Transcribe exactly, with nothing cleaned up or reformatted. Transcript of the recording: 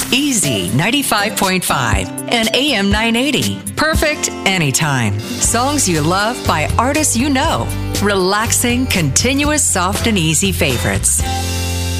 Easy ninety-five point five and A M nine eighty. Perfect anytime. Songs you love by artists you know. Relaxing, continuous, soft and easy favorites.